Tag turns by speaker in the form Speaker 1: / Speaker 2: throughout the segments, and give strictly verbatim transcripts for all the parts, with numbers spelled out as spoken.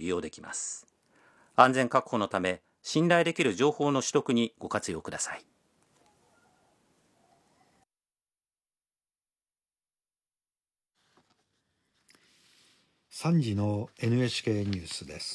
Speaker 1: 利用できます。安全確保のため、信頼できる情報の取得にご活用ください。
Speaker 2: さんじの エヌエイチケー ニュースです。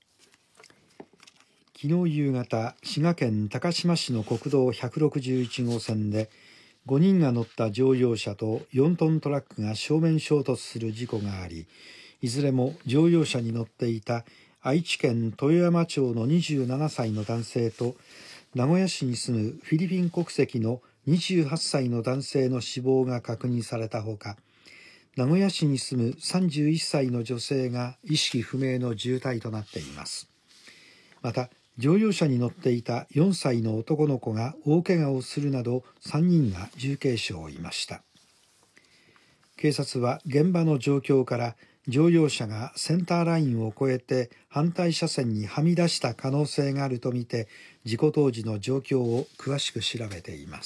Speaker 2: 昨日夕方、滋賀県高島市の国道ひゃくろくじゅういち号線でごにんが乗った乗用車とよんトントラックが正面衝突する事故があり、いずれも乗用車に乗っていた愛知県豊山町のにじゅうななさいの男性と名古屋市に住むフィリピン国籍のにじゅうはっさいの男性の死亡が確認されたほか、名古屋市に住むさんじゅういっさいの女性が意識不明の重体となっています。また、乗用車に乗っていたよんさいの男の子が大怪我をするなどさんにんが重軽傷を負いました。警察は現場の状況から乗用車がセンターラインを越えて反対車線にはみ出した可能性があるとみて、事故当時の状況を詳しく調べています。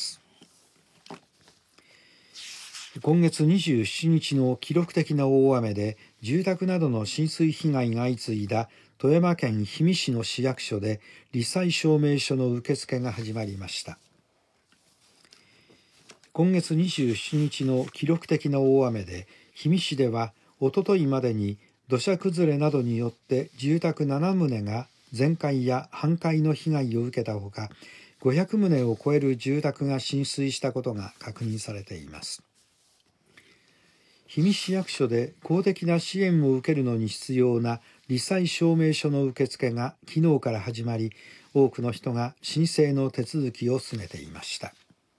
Speaker 2: 今月にじゅうしちにちの記録的な大雨で住宅などの浸水被害が相次いだ富山県氷見市の市役所で罹災証明書の受付が始まりました。今月にじゅうしちにちの記録的な大雨で氷見市ではおとといまでに土砂崩れなどによって住宅ななとうが全壊や半壊の被害を受けたほか、ごひゃくとうを超える住宅が浸水したことが確認されています。氷見市役所で公的な支援を受けるのに必要な罹災証明書の受付が昨日から始まり、多くの人が申請の手続きを進めていました。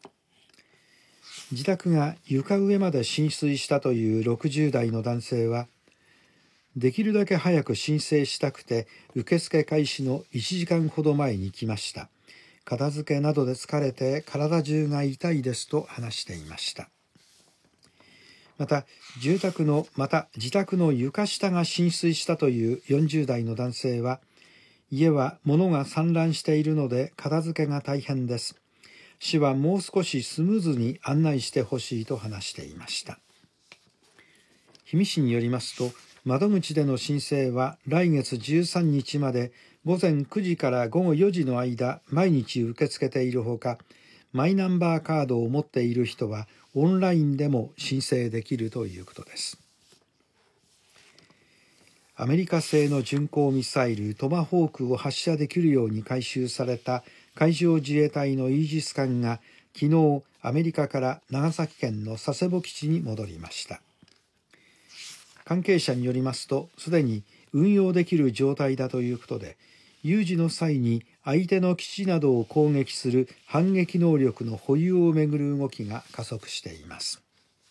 Speaker 2: 自宅が床上まで浸水したというろくじゅうだいの男性は、できるだけ早く申請したくて受付開始のいちじかんほど前に来ました。片付けなどで疲れて体中が痛いですと話していました。また、住宅の、また自宅の床下が浸水したというよんじゅうだいの男性は、家は物が散乱しているので片付けが大変です。市はもう少しスムーズに案内してほしいと話していました。氷見市によりますと、窓口での申請は来月じゅうさんにちまで午前くじから午後よじの間、毎日受け付けているほか、マイナンバーカードを持っている人はオンラインでも申請できるということです。アメリカ製の巡航ミサイルトマホークを発射できるように改修された海上自衛隊のイージス艦が昨日アメリカから長崎県の佐世保基地に戻りました。関係者によりますと、すでに運用できる状態だということで、有事の際に相手の基地などを攻撃する反撃能力の保有をめぐる動きが加速しています。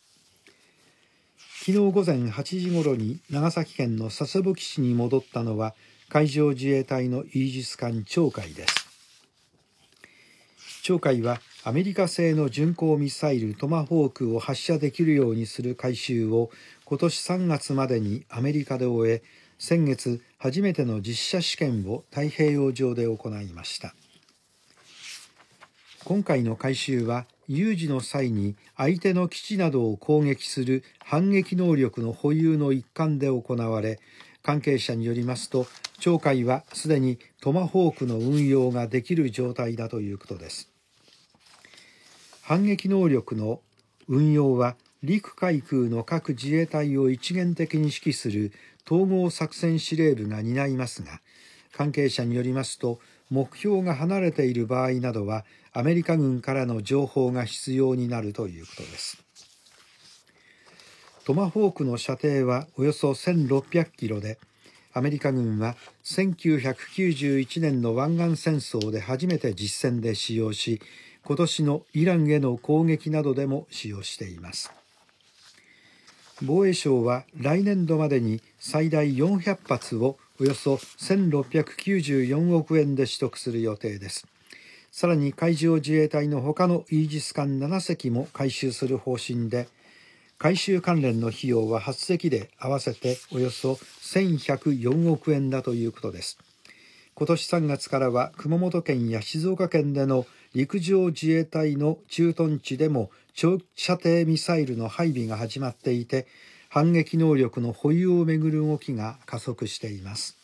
Speaker 2: 昨日午前はちじごろに長崎県の佐世保基地に戻ったのは海上自衛隊のイージス艦鳥海です。鳥海はアメリカ製の巡航ミサイルトマホークを発射できるようにする改修を今年さんがつまでにアメリカで終え、先月初めての実射試験を太平洋上で行いました。今回の改修は有事の際に相手の基地などを攻撃する反撃能力の保有の一環で行われ、関係者によりますと、鳥海はすでにトマホークの運用ができる状態だということです。反撃能力の運用は陸海空の各自衛隊を一元的に指揮する統合作戦司令部が担いますが、関係者によりますと、目標が離れている場合などはアメリカ軍からの情報が必要になるということです。トマホークの射程はおよそせんろっぴゃくキロで、アメリカ軍はせんきゅうひゃくきゅうじゅういちねんの湾岸戦争で初めて実戦で使用し、今年のイランへの攻撃などでも使用しています。防衛省は来年度までに最大よんひゃくはつをおよそせんろっぴゃくきゅうじゅうよんおくえんで取得する予定です。さらに海上自衛隊の他のイージス艦ななせきも改修する方針で、改修関連の費用ははっせきで合わせておよそせんひゃくよんおくえんだということです。今年さんがつからは熊本県や静岡県での陸上自衛隊の駐屯地でも長射程ミサイルの配備が始まっていて、反撃能力の保有をめぐる動きが加速しています。